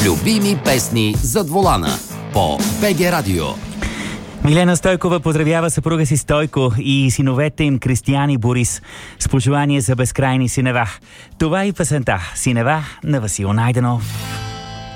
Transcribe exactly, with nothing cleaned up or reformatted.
Любими песни зад волана по БГ Радио. Милена Стойкова поздравява съпруга си Стойко и синовете им Кристиян и Борис с пожелание за безкрайни синева. Това и песента "Синева" на Васил Найденов.